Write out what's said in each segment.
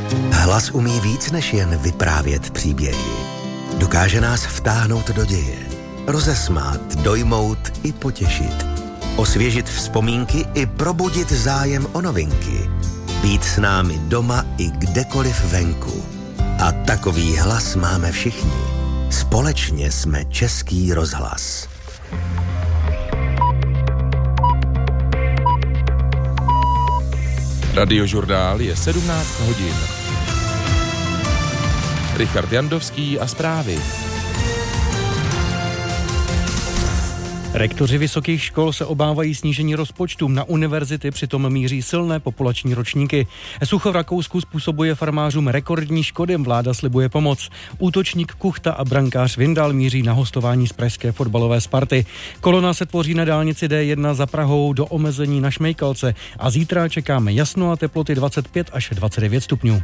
Hlas umí víc než jen vyprávět příběhy. Dokáže nás vtáhnout do děje, rozesmát, dojmout i potěšit, osvěžit vzpomínky i probudit zájem o novinky, být s námi doma i kdekoliv venku. A takový hlas máme všichni. Společně jsme Český rozhlas. Radiožurnál je 17 hodin. Richard Jandovský a zprávy. Rektoři vysokých škol se obávají snížení rozpočtu. Na univerzity přitom míří silné populační ročníky. Sucho v Rakousku způsobuje farmářům rekordní škody, vláda slibuje pomoc. Útočník Kuchta a brankář Vindal míří na hostování z pražské fotbalové Sparty. Kolona se tvoří na dálnici D1 za Prahou do omezení na Šmejkalce a zítra čekáme jasno a teploty 25 až 29 stupňů.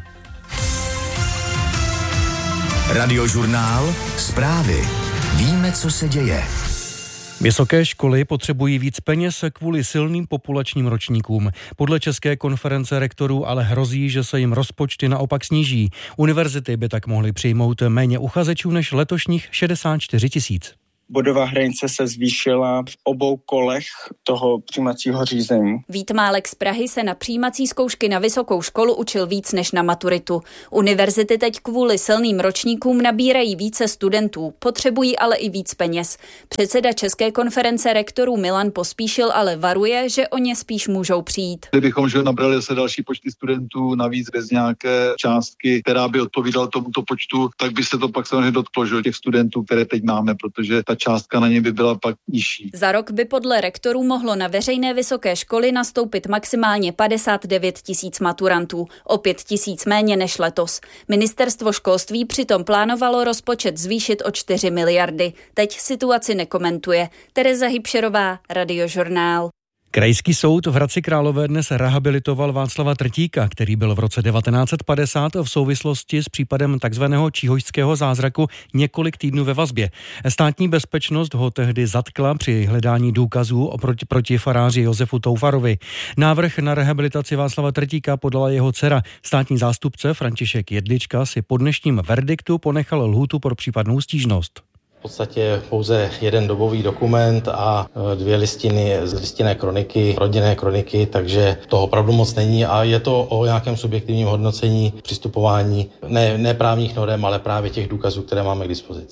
Radiožurnál, zprávy. Víme, co se děje. Vysoké školy potřebují víc peněz kvůli silným populačním ročníkům. Podle České konference rektorů ale hrozí, že se jim rozpočty naopak sníží. Univerzity by tak mohly přijmout méně uchazečů než letošních 64 000. Bodová hranice se zvýšila v obou kolech toho přijímacího řízení. Vít Málek z Prahy se na přijímací zkoušky na vysokou školu učil víc než na maturitu. Univerzity teď kvůli silným ročníkům nabírají více studentů, potřebují ale i víc peněz. Předseda České konference rektorů Milan Pospíšil ale varuje, že o ně spíš můžou přijít. Kdybychom nabrali se další počty studentů navíc bez nějaké částky, která by odpovídala tomuto počtu, tak by se to pak samozřejmě dotklo těch studentů, které teď máme, protože ta částka na ně by byla pak nižší. Za rok by podle rektorů mohlo na veřejné vysoké školy nastoupit maximálně 59 000 maturantů, o 5 000 méně než letos. Ministerstvo školství přitom plánovalo rozpočet zvýšit o 4 miliardy. Teď situaci nekomentuje. Tereza Hybšerová, Radiožurnál. Krajský soud v Hradci Králové dnes rehabilitoval Václava Trtíka, který byl v roce 1950 v souvislosti s případem takzvaného číhošského zázraku několik týdnů ve vazbě. Státní bezpečnost ho tehdy zatkla při hledání důkazů proti faráři Josefu Toufarovi. Návrh na rehabilitaci Václava Trtíka podala jeho dcera. Státní zástupce František Jedlička si po dnešním verdiktu ponechal lhůtu pro případnou stížnost. V podstatě pouze jeden dobový dokument a 2 listiny z listinné kroniky, rodinné kroniky, takže toho opravdu moc není a je to o nějakém subjektivním hodnocení přistupování ne právních norem, ale právě těch důkazů, které máme k dispozici.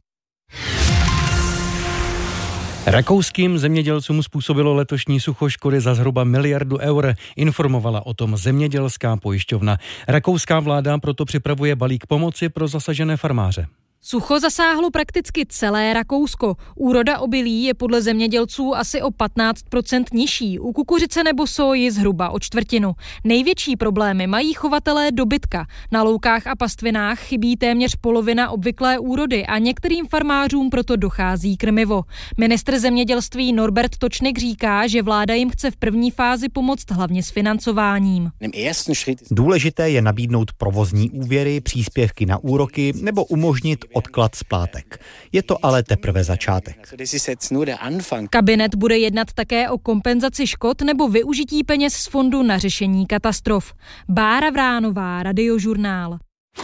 Rakouským zemědělcům způsobilo letošní sucho škody za zhruba 1 miliardu eur, informovala o tom zemědělská pojišťovna. Rakouská vláda proto připravuje balík pomoci pro zasažené farmáře. Sucho zasáhlo prakticky celé Rakousko. Úroda obilí je podle zemědělců asi o 15% nižší, u kukuřice nebo soji zhruba o 1/4. Největší problémy mají chovatelé dobytka. Na loukách a pastvinách chybí téměř polovina obvyklé úrody a některým farmářům proto dochází krmivo. Ministr zemědělství Norbert Točnik říká, že vláda jim chce v první fázi pomoct hlavně s financováním. Důležité je nabídnout provozní úvěry, příspěvky na úroky nebo umožnit odklad splátek. Je to ale teprve začátek. Kabinet bude jednat také o kompenzaci škod nebo využití peněz z fondu na řešení katastrof. Bára Vránová, Radiožurnál.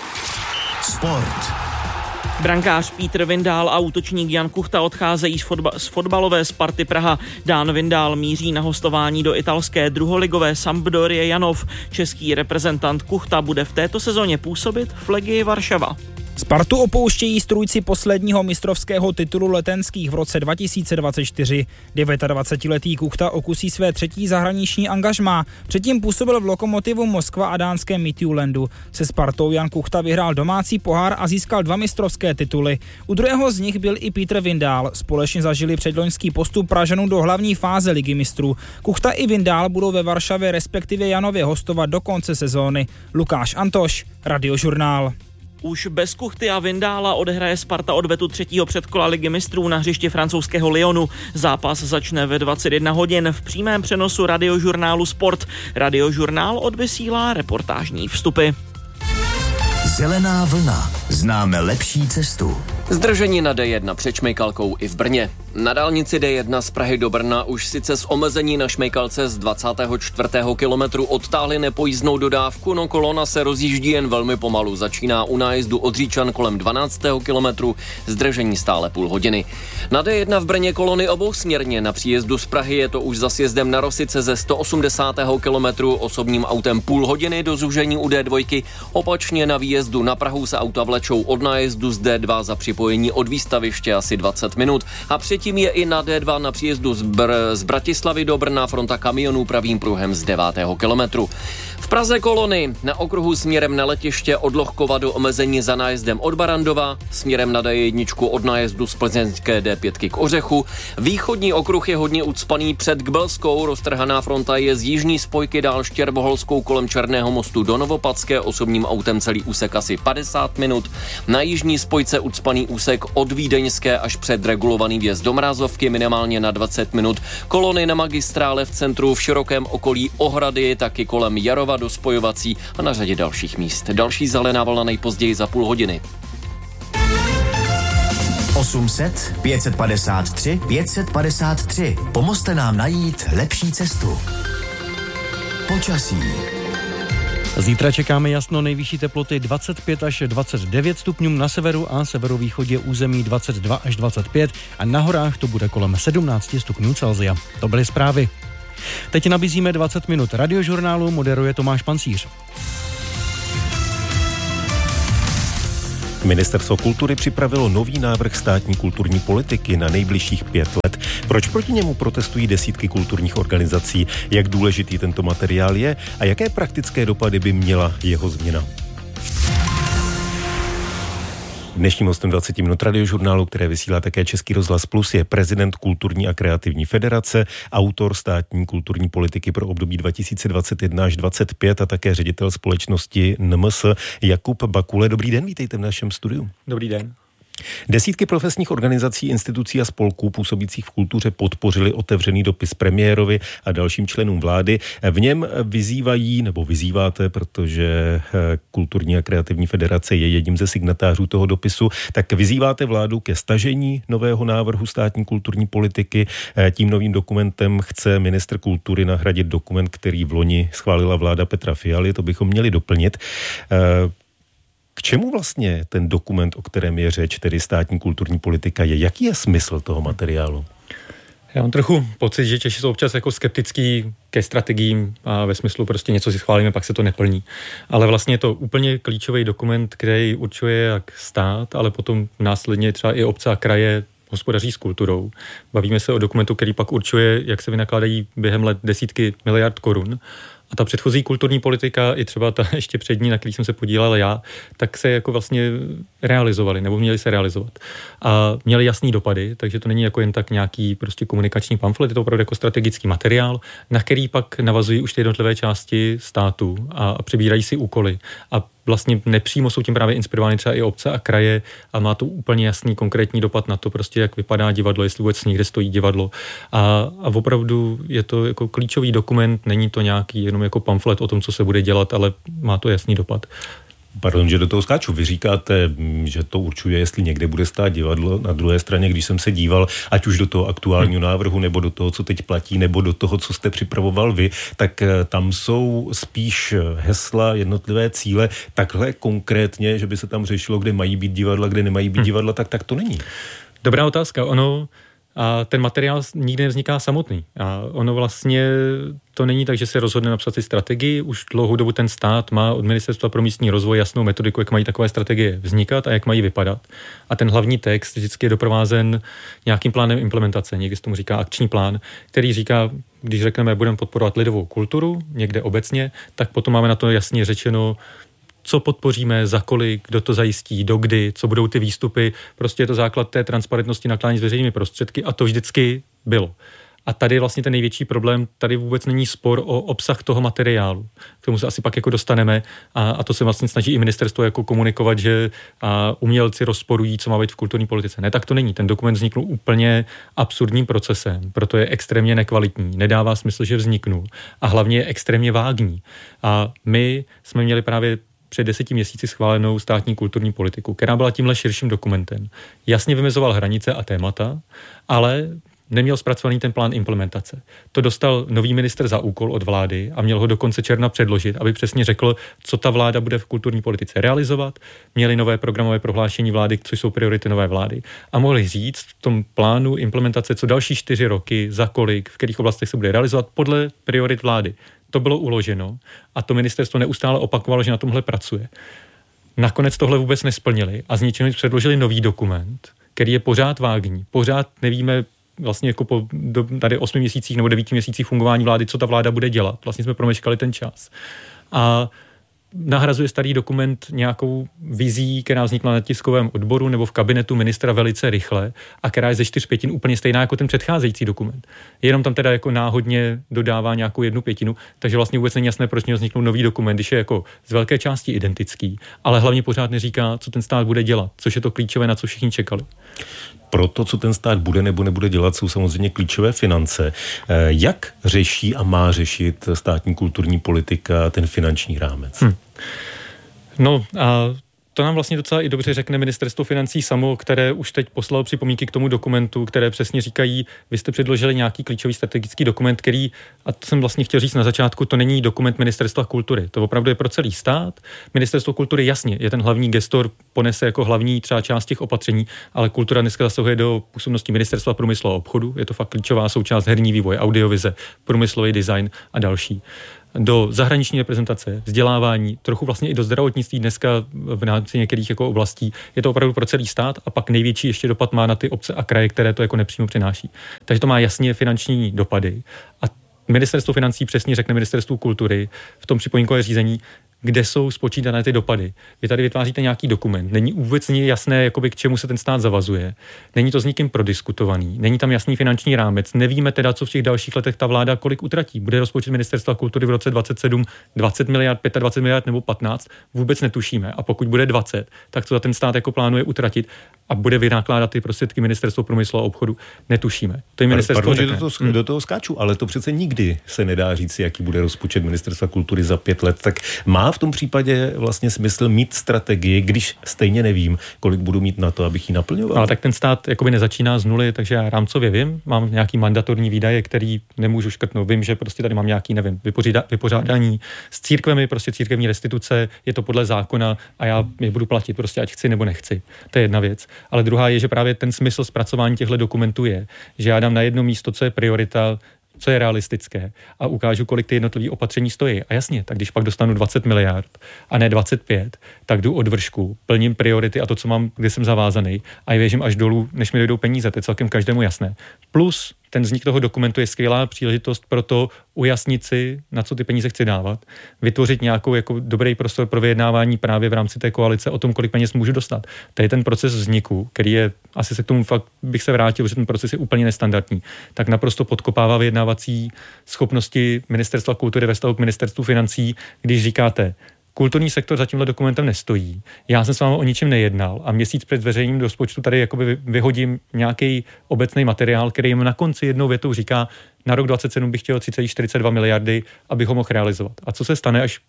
Sport. Brankář Petr Vindal a útočník Jan Kuchta odcházejí z fotbalové Sparty Praha. Dan Vindal míří na hostování do italské druholigové Sampdorie Janov. Český reprezentant Kuchta bude v této sezóně působit v Legii Varšava. Spartu opouštějí strůjci posledního mistrovského titulu letenských v roce 2024. 29letý Kuchta okusí své 3. zahraniční angažmá. Předtím působil v Lokomotivu Moskva a dánském Midtjyllandu. Se Spartou Jan Kuchta vyhrál domácí pohár a získal 2 mistrovské tituly. U druhého z nich byl i Petr Vindal. Společně zažili předloňský postup Pražanů do hlavní fáze Ligy mistrů. Kuchta i Vindal budou ve Varšavě respektive Janově hostovat do konce sezóny. Lukáš Antoš, Radiožurnál. Už bez Kuchty a Vindála odehraje Sparta odvetu 3. předkola Ligy mistrů na hřišti francouzského Lyonu. Zápas začne ve 21 hodin v přímém přenosu Radiožurnálu Sport. Radiožurnál odvysílá reportážní vstupy. Zelená vlna. Známe lepší cestu. Zdržení na D1 před Šmejkalkou i v Brně. Na dálnici D1 z Prahy do Brna už sice z omezení na šmejkalce z 24. kilometru odtáhli nepojízdnou dodávku, no kolona se rozjíždí jen velmi pomalu. Začíná u nájezdu od Říčan kolem 12. kilometru, zdržení stále půl hodiny. Na D1 v Brně kolony obousměrně, na příjezdu z Prahy je to už za sjezdem na Rosice ze 180. kilometru osobním autem půl hodiny do zúžení u D2. Opačně na výjezdu na Prahu se auta vlečou od nájezdu z D2 za připojení od výstaviště asi 20 minut. A předtím je i na D2 na příjezdu z Bratislavy do Brna fronta kamionů pravým pruhem z 9. kilometru. V Praze kolony na okruhu směrem na letiště od Lohkova do omezení za nájezdem od Barandova, směrem na D1 od nájezdu z plzeňské D5 k Ořechu. Východní okruh je hodně ucpaný před Gbelskou, roztrhaná fronta je z jižní spojky dál Štěrboholskou kolem Černého mostu do Novopadské, osobním autem celý úsek asi 50 minut. Na jižní spojce ucpaný úsek od Vídeňské až před regulovaný vjezd do Mrazovky minimálně na 20 minut. Kolony na magistrále v centru v širokém okolí Ohrady, taky kolem Jarova do spojovací a na řadě dalších míst. Další zelená vlna nejpozději za půl hodiny. 800 553 553. Pomozte nám najít lepší cestu. Počasí. Zítra čekáme jasno, nejvyšší teploty 25 až 29 stupňů, na severu a severovýchodě území 22 až 25 a na horách to bude kolem 17 stupňů Celsia. To byly zprávy. Teď nabízíme 20 minut radiožurnálu, moderuje Tomáš Pancíř. Ministerstvo kultury připravilo nový návrh státní kulturní politiky na nejbližších 5 let. Proč proti němu protestují desítky kulturních organizací? Jak důležitý tento materiál je a jaké praktické dopady by měla jeho změna? Dnešním hostem 20 minut radiožurnálu, které vysílá také Český rozhlas Plus, je prezident Kulturní a kreativní federace, autor státní kulturní politiky pro období 2021 až 2025 a také ředitel společnosti NMS Jakub Bakule. Dobrý den, vítejte v našem studiu. Dobrý den. Desítky profesních organizací, institucí a spolků působících v kultuře podpořili otevřený dopis premiérovi a dalším členům vlády. V něm vyzýváte, protože Kulturní a kreativní federace je jedním ze signatářů toho dopisu, tak vyzýváte vládu ke stažení nového návrhu státní kulturní politiky. Tím novým dokumentem chce ministr kultury nahradit dokument, který vloni schválila vláda Petra Fialy. To bychom měli doplnit. K čemu vlastně ten dokument, o kterém je řeč, tedy státní kulturní politika, je? Jaký je smysl toho materiálu? Já mám trochu pocit, že Češi jsou občas jako skeptický ke strategiím a ve smyslu prostě něco si schválíme, pak se to neplní. Ale vlastně je to úplně klíčový dokument, který určuje jak stát, ale potom následně třeba i obce a kraje hospodaří s kulturou. Bavíme se o dokumentu, který pak určuje, jak se vynakládají během let desítky miliard korun. A ta předchozí kulturní politika, i třeba ta ještě přední, na který jsem se podílel já, tak se jako vlastně realizovaly, nebo měly se realizovat. A měly jasný dopady, takže to není jako jen tak nějaký prostě komunikační pamflet, je to opravdu jako strategický materiál, na který pak navazují už ty jednotlivé části státu a přebírají si úkoly. A vlastně nepřímo jsou tím právě inspirovány třeba i obce a kraje a má to úplně jasný konkrétní dopad na to prostě, jak vypadá divadlo, jestli vůbec někde stojí divadlo. A opravdu je to jako klíčový dokument, není to nějaký jenom jako pamflet o tom, co se bude dělat, ale má to jasný dopad. Pardon, že do toho skáču. Vy říkáte, že to určuje, jestli někde bude stát divadlo. Na druhé straně, když jsem se díval, ať už do toho aktuálního návrhu, nebo do toho, co teď platí, nebo do toho, co jste připravoval vy, tak tam jsou spíš hesla, jednotlivé cíle, takhle konkrétně, že by se tam řešilo, kde mají být divadla, kde nemají být divadla, tak to není. Dobrá otázka. A ten materiál nikdy nevzniká samotný. A ono vlastně to není tak, že se rozhodne napsat si strategii. Už dlouhou dobu ten stát má od Ministerstva pro místní rozvoj jasnou metodiku, jak mají takové strategie vznikat a jak mají vypadat. A ten hlavní text vždycky je doprovázen nějakým plánem implementace. Někdy se tomu říká akční plán, který říká, když řekneme, budeme podporovat lidovou kulturu někde obecně, tak potom máme na to jasně řečeno, co podpoříme, za kolik, kdo to zajistí, dokdy, co budou ty výstupy. Prostě je to základ té transparentnosti nakládání s veřejnými prostředky a to vždycky bylo. A tady je vlastně ten největší problém, tady vůbec není spor o obsah toho materiálu. K tomu se asi pak jako dostaneme a to se vlastně snaží i ministerstvo jako komunikovat, že umělci rozporují, co má být v kulturní politice. Ne, tak to není. Ten dokument vznikl úplně absurdním procesem, proto je extrémně nekvalitní, nedává smysl, že vzniknul a hlavně je extrémně vágní. A my jsme měli právě před 10 měsíci schválenou státní kulturní politiku, která byla tímhle širším dokumentem. Jasně vymezoval hranice a témata, ale neměl zpracovaný ten plán implementace. To dostal nový ministr za úkol od vlády a měl ho do konce června předložit, aby přesně řekl, co ta vláda bude v kulturní politice realizovat. Měli nové programové prohlášení vlády, což jsou priority nové vlády. A mohli říct v tom plánu implementace, co další 4 roky, za kolik, v kterých oblastech se bude realizovat podle priorit vlády. To bylo uloženo a to ministerstvo neustále opakovalo, že na tomhle pracuje. Nakonec tohle vůbec nesplnili a z ničeho předložili nový dokument, který je pořád vágní. Pořád nevíme vlastně jako po tady 8 měsících nebo 9 měsících fungování vlády, co ta vláda bude dělat. Vlastně jsme promeškali ten čas. A nahrazuje starý dokument nějakou vizí, která vznikla na tiskovém odboru nebo v kabinetu ministra velice rychle a která je ze 4/5 úplně stejná jako ten předcházející dokument. Jenom tam teda jako náhodně dodává nějakou 1/5, takže vlastně vůbec není jasné, proč měl vzniknout nový dokument, když je jako z velké části identický, ale hlavně pořád neříká, co ten stát bude dělat, což je to klíčové, na co všichni čekali. Pro to, co ten stát bude nebo nebude dělat, jsou samozřejmě klíčové finance. Jak řeší a má řešit státní kulturní politika ten finanční rámec? No a to nám vlastně docela i dobře řekne ministerstvo financí samo, které už teď poslalo připomínky k tomu dokumentu, které přesně říkají, vy jste předložili nějaký klíčový strategický dokument, který, a to jsem vlastně chtěl říct na začátku, to není dokument ministerstva kultury. To opravdu je pro celý stát. Ministerstvo kultury jasně je ten hlavní gestor, ponese jako hlavní třeba část těch opatření, ale kultura dneska zasahuje do působnosti ministerstva průmyslu a obchodu. Je to fakt klíčová součást herní vývoj, audiovize, průmyslový design a další. Do zahraniční reprezentace, vzdělávání, trochu vlastně i do zdravotnictví dneska v rámci některých jako oblastí. Je to opravdu pro celý stát a pak největší ještě dopad má na ty obce a kraje, které to jako nepřímo přináší. Takže to má jasně finanční dopady a ministerstvo financí přesně řekne ministerstvu kultury v tom připomínkovém řízení, kde jsou spočítané ty dopady. Vy tady vytváříte nějaký dokument, není vůbec jasné, jakoby, k čemu se ten stát zavazuje, není to s nikým prodiskutovaný, není tam jasný finanční rámec, nevíme teda, co v těch dalších letech ta vláda kolik utratí. Bude rozpočet ministerstva kultury v roce 27 20 miliard, 25 miliard nebo 15, vůbec netušíme. A pokud bude 20, tak co za ten stát jako plánuje utratit a bude vynakládat ty prostředky ministerstvo průmyslu a obchodu, netušíme. To je ministerstvo do toho skáču, ale to přece nikdy se nedá říct, jaký bude rozpočet ministerstva kultury za 5 let. Tak má v tom případě vlastně smysl mít strategii, když stejně nevím, kolik budu mít na to, abych ji naplňoval. Ale tak ten stát jakoby nezačíná z nuly, takže já rámcově vím, mám nějaký mandatorní výdaje, který nemůžu škrtnout. Vím, že prostě tady mám nějaký, nevím, vypořádání s církvemi, prostě církevní restituce, je to podle zákona a já je budu platit, prostě ať chci nebo nechci. To je jedna věc. Ale druhá je, že právě ten smysl zpracování těchto dokumentů je, že já dám na jedno místo, co je priorita, co je realistické a ukážu, kolik ty jednotlivé opatření stojí. A jasně, tak když pak dostanu 20 miliard a ne 25, tak jdu od vršku, plním priority a to, co mám, kde jsem zavázaný a je věřím až dolů, než mi dojdou peníze. To je celkem každému jasné. Plus ten vznik toho dokumentu je skvělá příležitost pro to ujasnit si, na co ty peníze chci dávat, vytvořit nějakou jako dobrý prostor pro vyjednávání právě v rámci té koalice o tom, kolik peněz můžu dostat. To je ten proces vzniku, který je, asi se k tomu fakt bych se vrátil, že ten proces je úplně nestandardní, tak naprosto podkopává vyjednávací schopnosti ministerstva kultury ve vztahu k ministerstvu financí, když říkáte, kulturní sektor za tímhle dokumentem nestojí. Já jsem s vámi o ničem nejednal a měsíc před zveřejněním rozpočtu tady jakoby vyhodím nějaký obecný materiál, který jim na konci jednou větou říká, na rok 2027 bych chtěl 3,42 miliardy, abych ho mohl realizovat. A co se stane až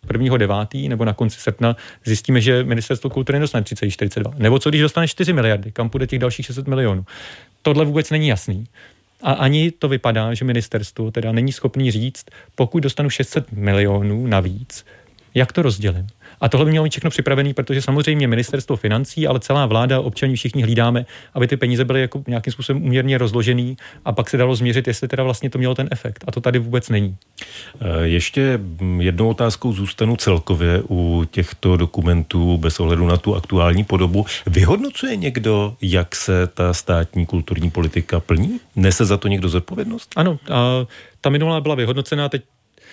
1.9. nebo na konci srpna zjistíme, že ministerstvo kultury nedostane 3,42. Nebo co když dostane 4 miliardy, kam půjde těch dalších 600 milionů. Tohle vůbec není jasný. A ani to vypadá, že ministerstvo teda není schopný říct, pokud dostanu 600 milionů navíc, jak to rozdělím. A tohle by mělo být všechno připravený, protože samozřejmě ministerstvo financí, ale celá vláda, občané všichni hlídáme, aby ty peníze byly jako nějakým způsobem úměrně rozložený a pak se dalo změřit, jestli teda vlastně to mělo ten efekt. A to tady vůbec není. Ještě jednou otázkou zůstanu celkově u těchto dokumentů bez ohledu na tu aktuální podobu. Vyhodnocuje někdo, jak se ta státní kulturní politika plní? Nese za to někdo zodpovědnost? Ano, ta minulá byla vyhodnocená, teď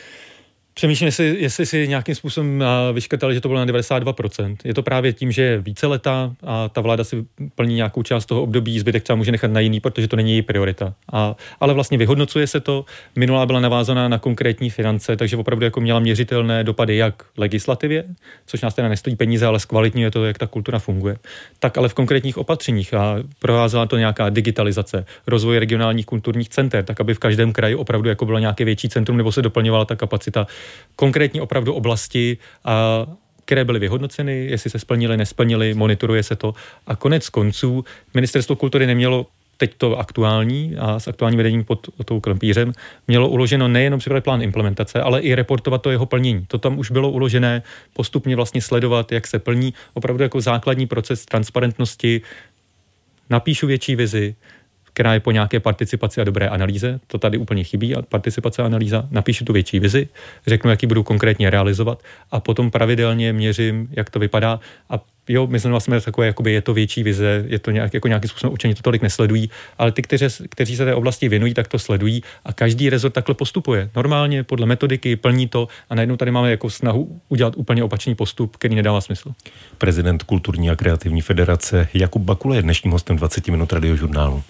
přemýšlím, jestli si nějakým způsobem vyškrtali, že to bylo na 92%. Je to právě tím, že je více leta a ta vláda si plní nějakou část toho období, zbytek třeba může nechat na jiný, protože to není její priorita. Ale vlastně vyhodnocuje se to. Minulá byla navázaná na konkrétní finance, takže opravdu jako měla měřitelné dopady jak legislativě, což nás teda nestojí peníze, ale zkvalitňuje to, jak ta kultura funguje, tak ale v konkrétních opatřeních a provázela to nějaká digitalizace, rozvoj regionálních kulturních center, tak aby v každém kraji opravdu jako bylo nějaké větší centrum nebo se doplňovala ta kapacita. Konkrétní opravdu oblasti které byly vyhodnoceny, jestli se splnily, nesplnily, monitoruje se to. A konec konců Ministerstvo kultury nemělo teď to aktuální a s aktuálním vedením pod tou Klempířem mělo uloženo nejenom připravit plán implementace, ale i reportovat to jeho plnění. To tam už bylo uložené, postupně vlastně sledovat, jak se plní, opravdu jako základní proces transparentnosti. Napíšu větší vizi, která je po nějaké participaci a dobré analýze. To tady úplně chybí, a participace a analýza. Napíšu tu větší vizi, řeknu, jak ji budu konkrétně realizovat a potom pravidelně měřím, jak to vypadá. A jo, myslím vlastně takové, jakoby je to větší vize, je to nějakým způsobem učení, to tolik nesledují, ale ty, kteří se té oblasti věnují, tak to sledují a každý rezort takhle postupuje. Normálně podle metodiky plní to a najednou tady máme jako snahu udělat úplně opačný postup, který nedává smysl. Prezident Kulturní a kreativní federace Jakub Bakula je dnešním hostem 20 minut Radiožurnálu.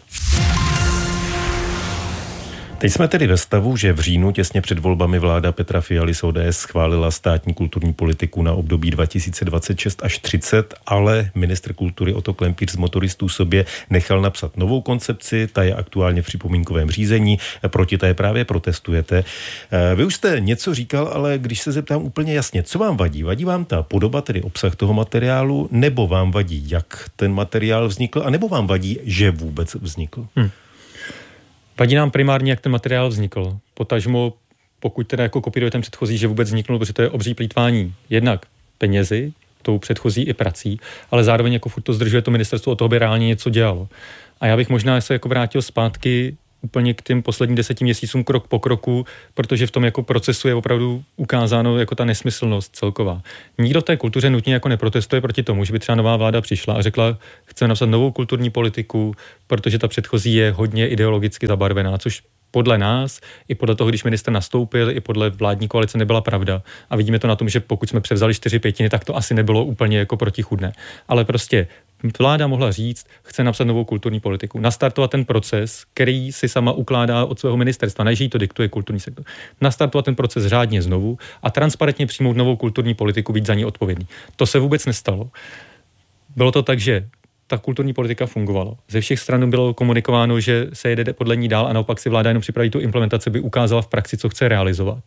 Teď jsme tedy ve stavu, že v říjnu těsně před volbami vláda Petra Fialy z ODS schválila státní kulturní politiku na období 2026 až 30, ale ministr kultury Otto Klempíř z Motoristů sobě nechal napsat novou koncepci, ta je aktuálně v připomínkovém řízení, proti té právě protestujete. Vy už jste něco říkal, ale když se zeptám úplně jasně, co vám vadí? Vadí vám ta podoba, tedy obsah toho materiálu, nebo vám vadí, jak ten materiál vznikl, a nebo vám vadí, že vůbec vznikl? Vadí nám primárně, jak ten materiál vznikl. Potažmo, pokud teda jako kopíruje ten předchozí, že vůbec vzniknul, protože to je obří plýtvání jednak penězi, tou předchozí i prací, ale zároveň jako furt to zdržuje to ministerstvo od toho, by reálně něco dělalo. A já bych možná se jako vrátil zpátky úplně k těm posledním 10 měsícům krok po kroku, protože v tom jako procesu je opravdu ukázáno jako ta nesmyslnost celková. Nikdo v té kultuře nutně jako neprotestuje proti tomu, že by třeba nová vláda přišla a řekla, chceme napsat novou kulturní politiku, protože ta předchozí je hodně ideologicky zabarvená, což podle nás, i podle toho, když ministr nastoupil, i podle vládní koalice nebyla pravda. A vidíme to na tom, že pokud jsme převzali 4/5, tak to asi nebylo úplně jako protichůdné. Ale prostě vláda mohla říct, chce napsat novou kulturní politiku, nastartovat ten proces, který si sama ukládá od svého ministerstva, než jí to diktuje kulturní sektor. Nastartovat ten proces řádně znovu a transparentně přijmout novou kulturní politiku, být za ní odpovědný. To se vůbec nestalo. Bylo to tak, že ta kulturní politika fungovala. Ze všech stran bylo komunikováno, že se jede podle ní dál a naopak si vláda jenom připraví tu implementaci, by ukázala v praxi, co chce realizovat.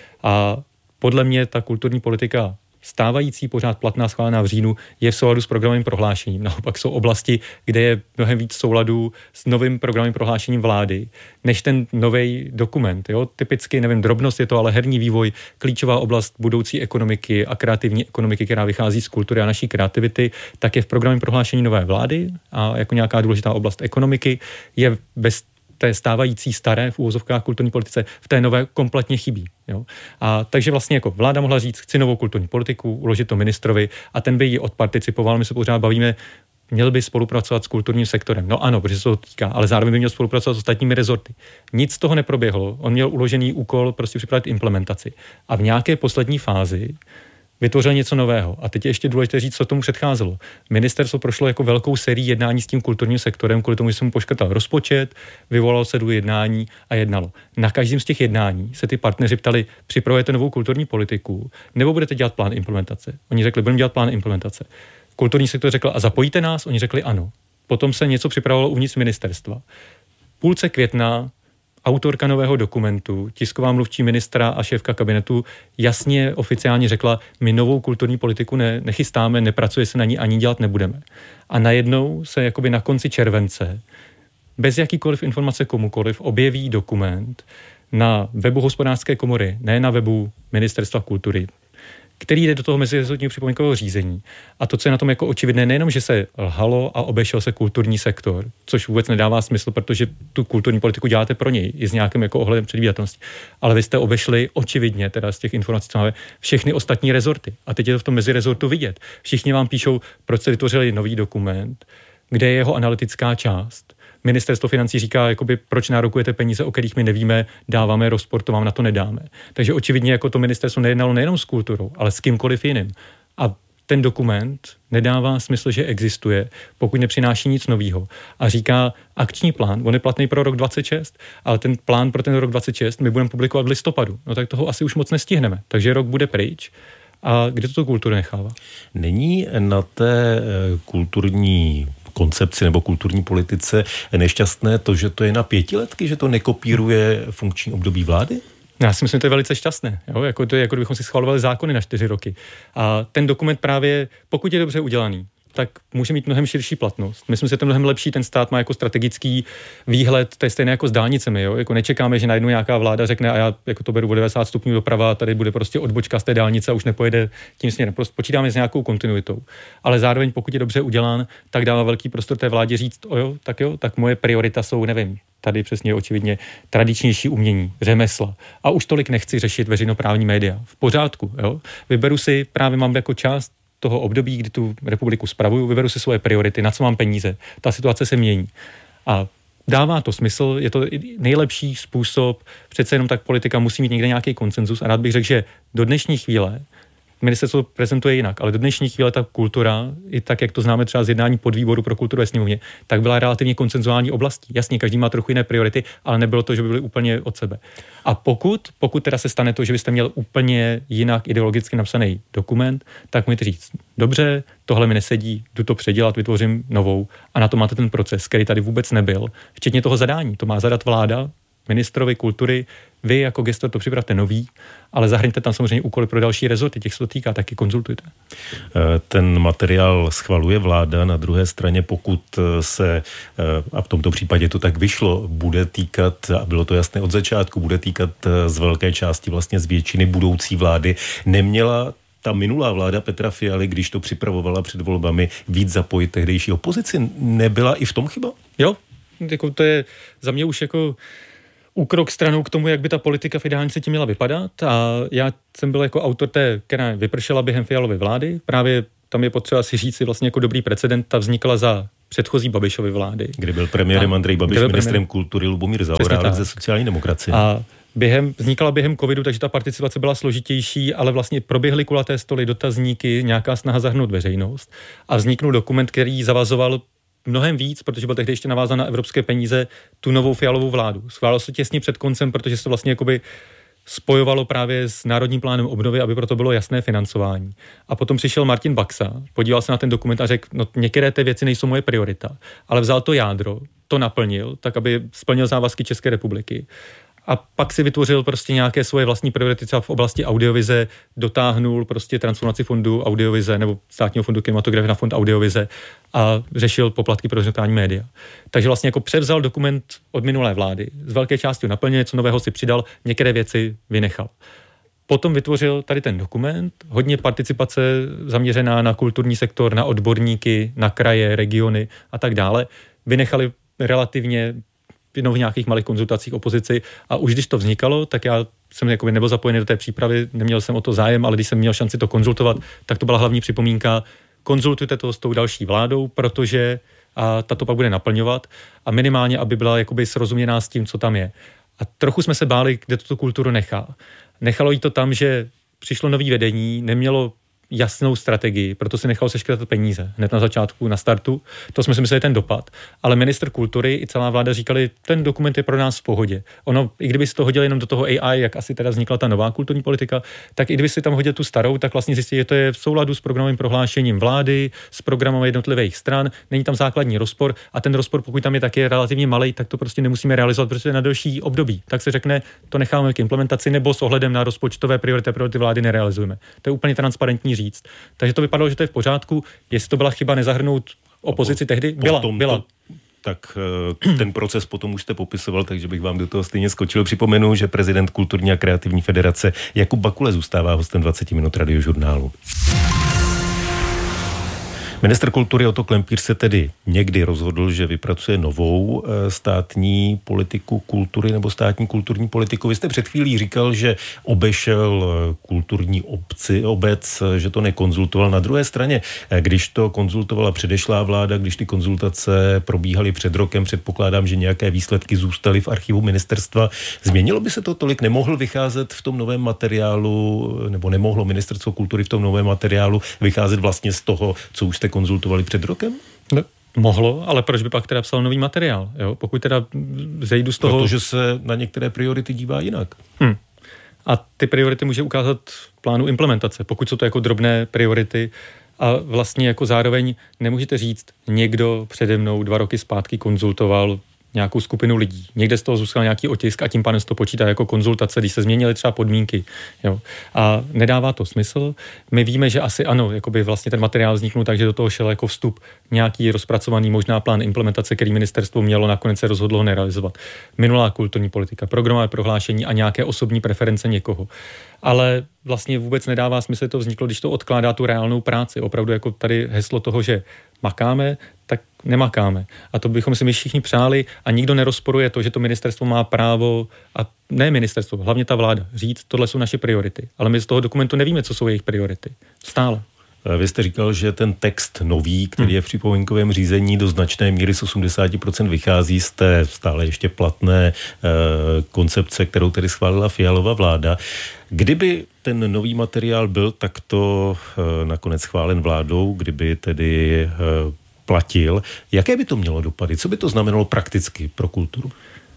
A podle mě ta kulturní politika stávající, pořád platná, schválená v říjnu, je v souladu s programovým prohlášením. Naopak jsou oblasti, kde je mnohem víc souladu s novým programovým prohlášením vlády, než ten nový dokument. Jo? Typicky, nevím, drobnost je to, ale herní vývoj, klíčová oblast budoucí ekonomiky a kreativní ekonomiky, která vychází z kultury a naší kreativity, tak je v programovém prohlášení nové vlády a jako nějaká důležitá oblast ekonomiky je bez té stávající staré v úvozovkách kulturní politice v té nové kompletně chybí. Jo? A takže vlastně jako vláda mohla říct, chci novou kulturní politiku, uložit to ministrovi a ten by ji odparticipoval. My se pořád bavíme, měl by spolupracovat s kulturním sektorem. No ano, protože se to týká, ale zároveň by měl spolupracovat s ostatními rezorty. Nic z toho neproběhlo. On měl uložený úkol prostě připravit implementaci. A v nějaké poslední fázi vytvořil něco nového. A teď je ještě důležité říct, co tomu předcházelo. Ministerstvo prošlo jako velkou sérii jednání s tím kulturním sektorem, kvůli tomu, že se mu poškrtal rozpočet, vyvolalo se do jednání a jednalo. Na každém z těch jednání se ty partneři ptali, připravujete novou kulturní politiku, nebo budete dělat plán implementace. Oni řekli, budeme dělat plán implementace. Kulturní sektor řekl, a zapojíte nás? Oni řekli ano. Potom se něco připravovalo uvnitř ministerstva. Půlce května autorka nového dokumentu, tisková mluvčí ministra a šéfka kabinetu jasně oficiálně řekla, my novou kulturní politiku nechystáme, nepracuje se na ní, ani dělat nebudeme. A najednou se jakoby na konci července bez jakýkoliv informace komukoliv objeví dokument na webu Hospodářské komory, ne na webu Ministerstva kultury, který jde do toho mezirezortního připomínkového řízení. A to, co je na tom jako očividné, nejenom, že se lhalo a obešel se kulturní sektor, což vůbec nedává smysl, protože tu kulturní politiku děláte pro něj, i s nějakým jako ohledem předvídatelnosti. Ale vy jste obešli očividně, teda z těch informací, co máme, všechny ostatní rezorty. A teď je to v tom mezirezortu vidět. Všichni vám píšou, proč se vytvořili nový dokument, kde je jeho analytická část. Ministerstvo financí říká, jakoby, proč nárokujete peníze, o kterých my nevíme, dáváme rozpor, to vám na to nedáme. Takže očividně jako to ministerstvo nejednalo nejenom s kulturou, ale s kýmkoliv jiným. A ten dokument nedává smysl, že existuje, pokud nepřináší nic nového. A říká akční plán, on je platný pro rok 26, ale ten plán pro ten rok 26 my budeme publikovat v listopadu. No tak toho asi už moc nestihneme. Takže rok bude pryč. A kde to kultura nechává? Není na té kulturní koncepci nebo kulturní politice nešťastné to, že to je na 5letky, že to nekopíruje funkční období vlády? Já si myslím, že to je velice šťastné. Jo? Jako to je, jako kdybychom si schvalovali zákony na 4 roky. A ten dokument právě, pokud je dobře udělaný, tak může mít mnohem širší platnost. Myslím si, že to mnohem lepší, ten stát má jako strategický výhled, to je stejné jako s dálnicemi, jo? Jako nečekáme, že najednou nějaká vláda řekne a já jako to beru o 90 stupňů doprava, tady bude prostě odbočka z té dálnice a už nepojede tím směrem. Prostě počítáme s nějakou kontinuitou. Ale zároveň, pokud je dobře udělán, tak dává velký prostor té vládě říct, jo, tak moje priorita jsou, nevím, tady přesně očividně tradičnější umění, řemesla. A už tolik nechci řešit veřejnoprávní média. V pořádku, jo? Vyberu si, právě mám jako část toho období, kdy tu republiku spravuju, vyberu si svoje priority, na co mám peníze. Ta situace se mění. A dává to smysl, je to nejlepší způsob, přece jenom tak politika musí mít někde nějaký konsenzus a rád bych řekl, že do dnešní chvíle ministerstvo prezentuje jinak, ale do dnešní chvíle ta kultura, i tak, jak to známe třeba z jednání podvýboru pro kulturu ve sněmovně, tak byla relativně konsenzuální oblastí. Jasně, každý má trochu jiné priority, ale nebylo to, že by byly úplně od sebe. A pokud teda se stane to, že byste měl úplně jinak ideologicky napsaný dokument, tak můžete říct, dobře, tohle mi nesedí, jdu to předělat, vytvořím novou a na to máte ten proces, který tady vůbec nebyl, včetně toho zadání. To má zadat vláda, ministrovi kultury, vy jako gestor to připravte nový, ale zahrňte tam samozřejmě úkoly pro další rezorty, těch se to týká, taky konzultujte. Ten materiál schvaluje vláda, na druhé straně pokud se, a v tomto případě to tak vyšlo, bude týkat, a bylo to jasné od začátku, bude týkat z velké části vlastně z většiny budoucí vlády, neměla ta minulá vláda Petra Fialy, když to připravovala před volbami, víc zapojit tehdejší opozici, nebyla i v tom chyba? Jo, jako to je za mě už jako úkrok stranou k tomu, jak by ta politika v ideální světě měla vypadat a já jsem byl jako autor té, která vypršela během Fialovy vlády, právě tam je potřeba si říct si vlastně jako dobrý precedent, ta vznikla za předchozí Babišovy vlády. Kdy byl premiérem Andrej Babiš, ministrem kultury Lubomír Zaorálek ze sociální demokracie. A vznikala během covidu, takže ta participace byla složitější, ale vlastně proběhly kulaté stoly, dotazníky, nějaká snaha zahrnout veřejnost a vzniknul dokument, který zavazoval mnohem víc, protože byl tehdy ještě navázán na evropské peníze, tu novou Fialovou vládu. Schválilo se těsně před koncem, protože se to vlastně jakoby spojovalo právě s Národním plánem obnovy, aby proto bylo jasné financování. A potom přišel Martin Baxa, podíval se na ten dokument a řekl, no některé ty věci nejsou moje priorita, ale vzal to jádro, to naplnil, tak aby splnil závazky České republiky. A pak si vytvořil prostě nějaké svoje vlastní priority třeba v oblasti audiovize, dotáhnul prostě transformaci fondu audiovize nebo státního fondu kinematografie na fond audiovize a řešil poplatky pro veřejnoprávní média. Takže vlastně jako převzal dokument od minulé vlády, z velké části ho naplnil, něco nového si přidal, některé věci vynechal. Potom vytvořil tady ten dokument, hodně participace zaměřená na kulturní sektor, na odborníky, na kraje, regiony a tak dále. Vynechali relativně v nějakých malých konzultacích opozici a už když to vznikalo, tak já jsem jakoby nebyl zapojený do té přípravy, neměl jsem o to zájem, ale když jsem měl šanci to konzultovat, tak to byla hlavní připomínka, konzultujte to s tou další vládou, protože tato pak bude naplňovat a minimálně, aby byla jakoby srozuměná s tím, co tam je. A trochu jsme se báli, kde tu kulturu nechá. Nechalo jí to tam, že přišlo nový vedení, nemělo jasnou strategii, proto si nechal seškrtat peníze hned na začátku, na startu. To jsme si mysleli ten dopad. Ale ministr kultury i celá vláda říkali, ten dokument je pro nás v pohodě. Ono, i kdyby si to hodili jenom do toho AI, jak asi teda vznikla ta nová kulturní politika, tak i kdyby si tam hodil tu starou, tak vlastně zjistili, že to je v souladu s programovým prohlášením vlády, s programem jednotlivých stran, není tam základní rozpor a ten rozpor, pokud tam je taky relativně malý, tak to prostě nemusíme realizovat, protože na další období. Tak se řekne, to necháme k implementaci nebo s ohledem na rozpočtové priority vlády nerealizujeme. To je úplně transparentní říct. Takže to vypadalo, že to je v pořádku. Jestli to byla chyba nezahrnout opozici tehdy? Byla. Tak ten proces potom už jste popisoval, takže bych vám do toho stejně skočil. Připomenu, že prezident Kulturní a kreativní federace Jakub Bakule zůstává hostem 20 minut radiožurnálu. Ministr kultury Otto Klempíř se tedy někdy rozhodl, že vypracuje novou státní politiku kultury nebo státní kulturní politiku. Vy jste před chvílí říkal, že obešel kulturní obec, že to nekonzultoval. Na druhé straně, když to konzultovala předešlá vláda, když ty konzultace probíhaly před rokem, předpokládám, že nějaké výsledky zůstaly v archivu ministerstva. Změnilo by se to tolik? Nemohl vycházet v tom novém materiálu, nebo nemohlo ministerstvo kultury v tom novém materiálu vycházet vlastně z toho, co už jste konzultovali před rokem? No, mohlo, ale proč by pak teda psal nový materiál? Jo? Pokud teda zejdu z toho... Protože se na některé priority dívá jinak. A ty priority může ukázat v plánu implementace, pokud jsou to jako drobné priority a vlastně jako zároveň nemůžete říct, někdo přede mnou 2 roky zpátky konzultoval nějakou skupinu lidí. Někde z toho zůstal nějaký otisk a tím pádem se to počítá jako konzultace, když se změnily třeba podmínky. Jo. A nedává to smysl. My víme, že asi ano, jakoby vlastně ten materiál vzniknul tak, že do toho šel jako vstup nějaký rozpracovaný možná plán implementace, který ministerstvo mělo, nakonec se rozhodlo nerealizovat. Minulá kulturní politika, programové prohlášení a nějaké osobní preference někoho. Ale vlastně vůbec nedává smysl, to vzniklo, když to odkládá tu reálnou práci. Opravdu jako tady heslo toho, že makáme, tak nemakáme. A to bychom si my všichni přáli a nikdo nerozporuje to, že to ministerstvo má právo, a ne ministerstvo, hlavně ta vláda, říct, tohle jsou naše priority. Ale my z toho dokumentu nevíme, co jsou jejich priority. Stále. Vy jste říkal, že ten text nový, který je v připomínkovém řízení, do značné míry z 80% vychází z té stále ještě platné koncepce, kterou tedy schválila Fialova vláda. Kdyby ten nový materiál byl takto nakonec schválen vládou, kdyby tedy platil, jaké by to mělo dopady? Co by to znamenalo prakticky pro kulturu?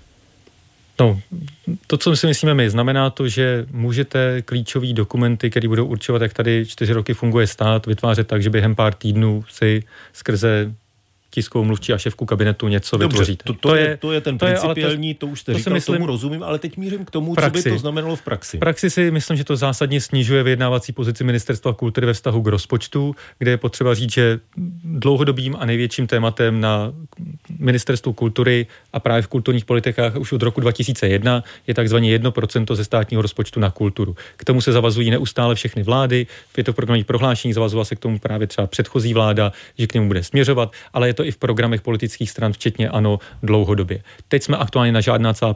No, to, co si myslíme my, znamená to, že můžete klíčový dokumenty, které budou určovat, jak tady 4 roky funguje stát, vytvářet tak, že během pár týdnů si skrze tiskovou mluvčí a šéfku kabinetu něco vytvoříte. To je ten principiální, to už jste říkal, myslím, tomu rozumím, ale teď mířím k tomu, co by to znamenalo v praxi. V praxi si myslím, že to zásadně snižuje vyjednávací pozici Ministerstva kultury ve vztahu k rozpočtu, kde je potřeba říct, že dlouhodobým a největším tématem na Ministerstvu kultury a právě v kulturních politikách už od roku 2001 je takzvaně 1% ze státního rozpočtu na kulturu. K tomu se zavazují neustále všechny vlády, je to v programových prohlášeních, zavazovala se k tomu právě třeba předchozí vláda, že k němu bude směřovat, ale je to i v programech politických stran, včetně ANO, dlouhodobě. Teď jsme aktuálně na žádná celá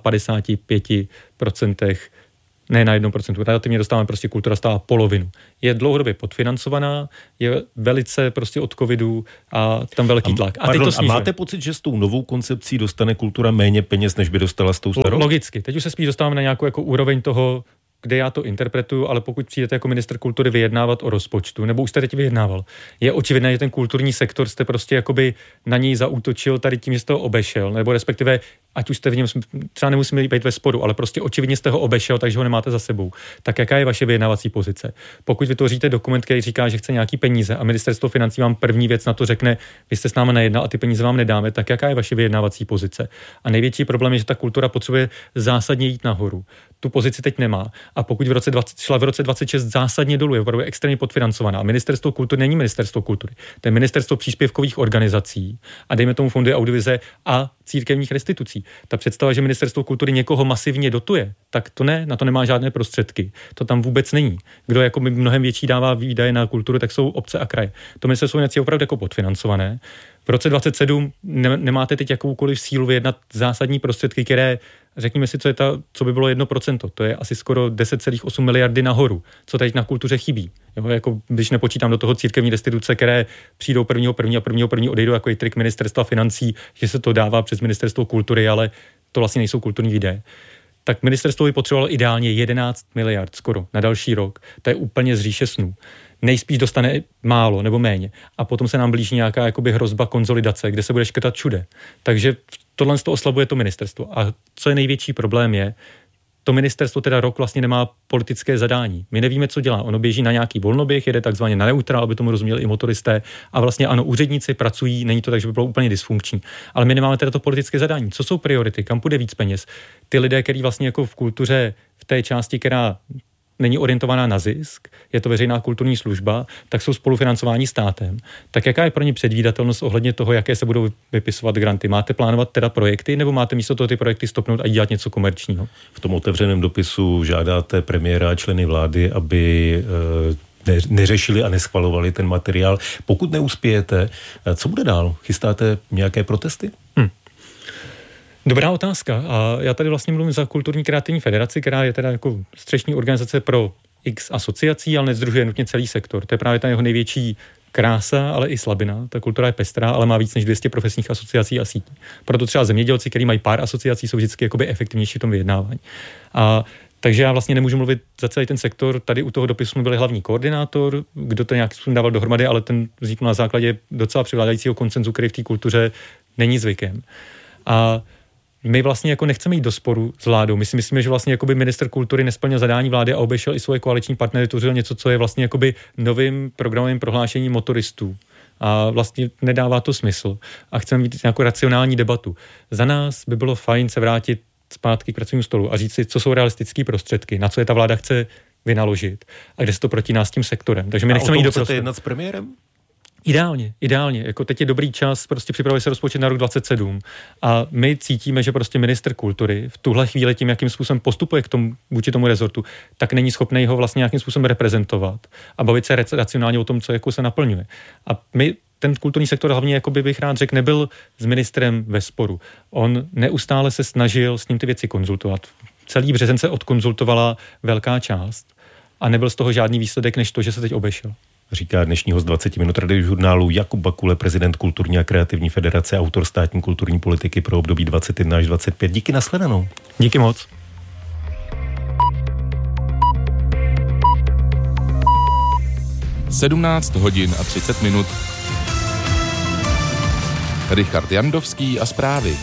55%, ne na 1%, relativně dostáváme prostě kultura stála polovinu. Je dlouhodobě podfinancovaná, je velice prostě od covidu a tam velký tlak. A máte pocit, že s tou novou koncepcí dostane kultura méně peněz, než by dostala s tou starou? Logicky. Teď už se spíš dostáváme na nějakou jako úroveň toho, kde já to interpretuju, ale pokud přijdete jako ministr kultury vyjednávat o rozpočtu, nebo už jste teď vyjednával, je očividné, že ten kulturní sektor jste prostě jakoby na něj zaútočil tady tím, že jste ho obešel, nebo respektive, ať už jste v něm, třeba nemusíme být ve sporu, ale prostě očividně jste ho obešel, takže ho nemáte za sebou. Tak jaká je vaše vyjednávací pozice? Pokud vytvoříte dokument, který říká, že chce nějaký peníze a ministerstvo financí vám první věc na to řekne, vy jste s námi nejednal a ty peníze vám nedáme, tak jaká je vaše vyjednávací pozice? A největší problém je, že ta kultura potřebuje zásadně jít nahoru. Tu pozici teď nemá. A pokud šla v roce 26 zásadně dolů, je opravdu extrémně podfinancovaná. Ministerstvo kultury není ministerstvo kultury. To je ministerstvo příspěvkových organizací a dejme tomu fondy audiovize a církevních restitucí. Ta představa, že ministerstvo kultury někoho masivně dotuje, tak to ne, na to nemá žádné prostředky. To tam vůbec není. Kdo jako mnohem větší dává výdaje na kulturu, tak jsou obce a kraje. To ministerstvo je opravdu jako podfinancované. V roce 27 nemáte teď jakoukoliv sílu vyjednat zásadní prostředky, které, řekněme si, co by bylo 1%. To je asi skoro 10,8 miliardy nahoru, co teď na kultuře chybí. Jo, jako když nepočítám do toho církevní restituce, které přijdou 1.1. odejdou jako i trik ministerstva financí, že se to dává přes ministerstvo kultury, ale to vlastně nejsou kulturní výdaje. Tak ministerstvo by potřebovalo ideálně 11 miliard skoro na další rok. To je úplně z říše snů. Nejspíš dostane málo nebo méně. A potom se nám blíží nějaká jakoby hrozba konsolidace, kde se bude škrtat všude. Takže tohle to oslabuje to ministerstvo. A co je největší problém je, to ministerstvo teda rok vlastně nemá politické zadání. My nevíme, co dělá. Ono běží na nějaký volnoběh, jede takzvaně na neutrál, aby tomu rozuměli i motoristé. A vlastně ano, úředníci pracují, není to tak, že by bylo úplně dysfunkční. Ale my nemáme teda to politické zadání. Co jsou priority? Kam půjde víc peněz? Ty lidé, kteří vlastně jako v kultuře, v té části, která není orientovaná na zisk, je to veřejná kulturní služba, tak jsou spolufinancováni státem. Tak jaká je pro ně předvídatelnost ohledně toho, jaké se budou vypisovat granty? Máte plánovat teda projekty, nebo máte místo toho ty projekty stopnout a dělat něco komerčního? V tom otevřeném dopisu žádáte premiéra a členy vlády, aby neřešili a neschvalovali ten materiál. Pokud neuspějete, co bude dál? Chystáte nějaké protesty? Dobrá otázka. A já tady vlastně mluvím za Kulturní kreativní federaci, která je teda jako střešní organizace pro x asociací, ale nesdružuje nutně celý sektor. To je právě ta jeho největší krása, ale i slabina. Ta kultura je pestrá, ale má víc než 200 profesních asociací a sítí. Proto třeba zemědělci, kteří mají pár asociací, jsou vždycky jakoby efektivnější v tom vyjednávání. Takže já vlastně nemůžu mluvit za celý ten sektor. Tady u toho dopisu jsme byli hlavní koordinátor, kdo to nějak dával dohromady, ale ten vznikl na základě docela převládajícího konsenzu, který v té kultuře není zvykem. A my vlastně jako nechceme jít do sporu s vládou. My si myslíme, že vlastně jakoby ministr kultury nesplnil zadání vlády a obešel i svoje koaliční partnery, tvořil něco, co je vlastně jakoby novým programovým prohlášením motoristů. A vlastně nedává to smysl. A chceme mít nějakou racionální debatu. Za nás by bylo fajn se vrátit zpátky k pracovnímu stolu a říct si, co jsou realistické prostředky, na co je ta vláda chce vynaložit a kde se to protíná s tím sektorem. Takže my nechceme jít do prostoru. jednat s premiérem? Ideálně. Jako teď je dobrý čas, prostě připravuje se rozpočet na rok 2027 a my cítíme, že prostě ministr kultury v tuhle chvíli tím, jakým způsobem postupuje vůči tomu rezortu, tak není schopný ho vlastně nějakým způsobem reprezentovat a bavit se racionálně o tom, co jako se naplňuje. A my ten kulturní sektor hlavně, jako bych rád řekl, nebyl s ministrem ve sporu. On neustále se snažil s ním ty věci konzultovat. Celý březen se odkonzultovala velká část a nebyl z toho žádný výsledek, než to, že se teď obešel. Říká dnešní host 20 minut Radiožurnálu Jakub Bakule, prezident Kulturní a kreativní federace, autor státní kulturní politiky pro období 21 až 25. Díky, nashledanou. Díky moc. Sedmnáct hodin a 30 minut. Richard Jandovský a zprávy.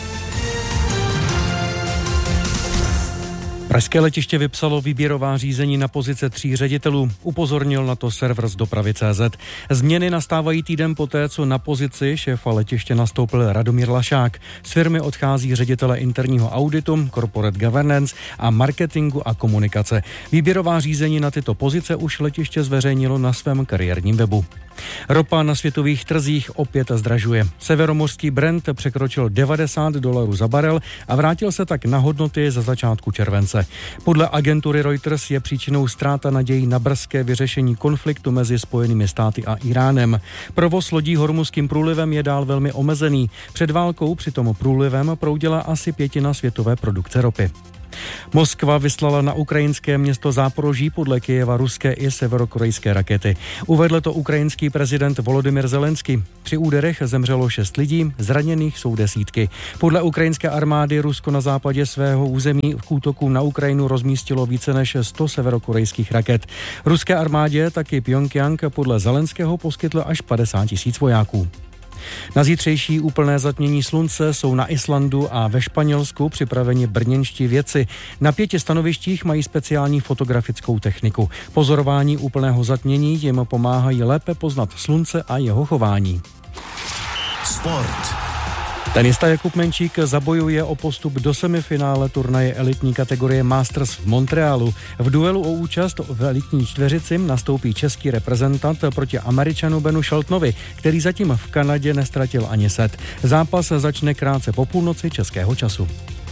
Pražské letiště vypsalo výběrová řízení na pozice 3 ředitelů. Upozornil na to server z dopravy.cz. Změny nastávají týden poté, co na pozici šéfa letiště nastoupil Radomír Lašák. Z firmy odchází ředitele interního auditu, corporate governance a marketingu a komunikace. Výběrová řízení na tyto pozice už letiště zveřejnilo na svém kariérním webu. Ropa na světových trzích opět zdražuje. Severomořský Brent překročil $90 za barel a vrátil se tak na hodnoty za začátku července. Podle agentury Reuters je příčinou ztráta nadějí na brzké vyřešení konfliktu mezi Spojenými státy a Iránem. Provoz lodí Hormuzským průlivem je dál velmi omezený. Před válkou přitom průlivem proudila asi 1/5 světové produkce ropy. Moskva vyslala na ukrajinské město Záporoží podle Kyjeva ruské i severokorejské rakety. Uvedl to ukrajinský prezident Volodymyr Zelenský. Při úderech zemřelo 6 lidí, zraněných jsou desítky. Podle ukrajinské armády Rusko na západě svého území k útokům na Ukrajinu rozmístilo více než 100 severokorejských raket. Ruské armádě taky Pjongjang podle Zelenského poskytl až 50 000 vojáků. Na zítřejší úplné zatmění slunce jsou na Islandu a ve Španělsku připraveni brněnští vědci. Na 5 stanovištích mají speciální fotografickou techniku. Pozorování úplného zatmění jim pomáhají lépe poznat slunce a jeho chování. Sport. Tenista Jakub Menčík zabojuje o postup do semifinále turnaje elitní kategorie Masters v Montrealu. V duelu o účast v elitní čtveřici nastoupí český reprezentant proti Američanu Benu Sheltonovi, který zatím v Kanadě nestratil ani set. Zápas začne krátce po půlnoci českého času.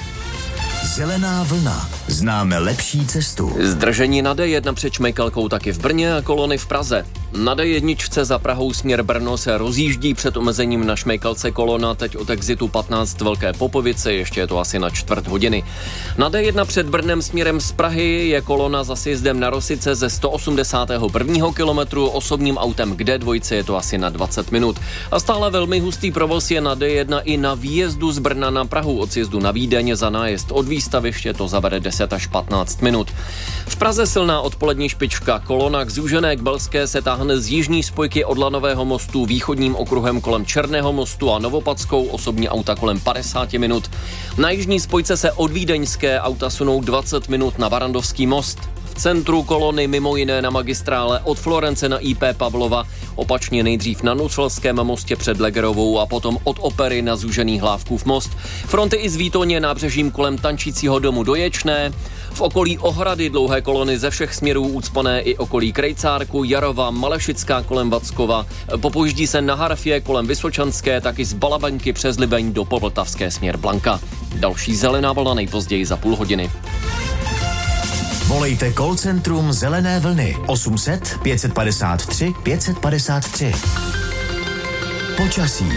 Zelená vlna. Známe lepší cestu. Zdržení na D1 před Šmejkalkou taky v Brně a kolony v Praze. Na D1 za Prahou směr Brno se rozjíždí před omezením na Šmejkalce kolona, teď od exitu 15 Velké Popovice, ještě je to asi na čtvrt hodiny. Na D1 před Brnem směrem z Prahy je kolona za sjezdem na Rosice ze 181. kilometru, osobním autem k D2 je to asi na 20 minut. A stále velmi hustý provoz je na D1 i na výjezdu z Brna na Prahu, od sjezdu na Vídeň za nájezd od výstaviště to zabere 10 až 15 minut. V Praze silná odpolední špička, kolona k Zúžené k Belské se táhne z jižní spojky od Lanového mostu východním okruhem kolem Černého mostu a Novopadskou, osobní auta kolem 50 minut. Na jižní spojce se od Vídeňské auta sunou 20 minut na Barandovský most. V centru kolony mimo jiné na magistrále od Florence na IP Pavlova, opačně nejdřív na Nucelském mostě před Legerovou a potom od Opery na Zúžený Hlávkův most. Fronty i z Výtoně nábřežím kolem Tančícího domu do Ječné. V okolí Ohrady dlouhé kolony ze všech směrů ucpané i okolí Krejcárku, Jarova, Malešická kolem Vackova. Popojíždí se na Harfě kolem Vysočanské, taky z Balabaňky přes Libeň do Povltavské směr Blanka. Další zelená vlna nejpozději za půl hodiny. Volejte call centrum Zelené vlny 800 553 553. Počasí.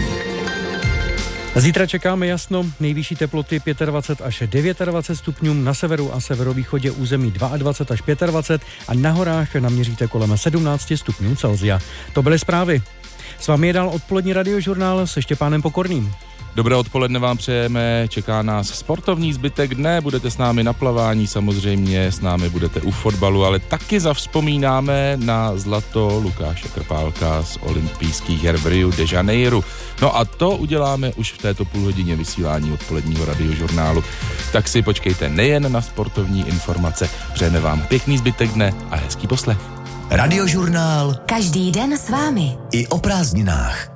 Zítra čekáme jasno, nejvyšší teploty 25 až 29 stupňů, na severu a severovýchodě území 22 až 25 a na horách naměříte kolem 17 stupňů Celsia. To byly zprávy. S vámi je dál odpolední radiožurnál se Štěpánem Pokorným. Dobré odpoledne vám přejeme, čeká nás sportovní zbytek dne, budete s námi na plavání, samozřejmě s námi budete u fotbalu, ale taky zavzpomínáme na zlato Lukáše Krpálka z olympijských her v Riu de Janeiro. No a to uděláme už v této půlhodině vysílání odpoledního radiožurnálu. Tak si počkejte nejen na sportovní informace, přejeme vám pěkný zbytek dne a hezký poslech. Radiožurnál každý den s vámi i o prázdninách.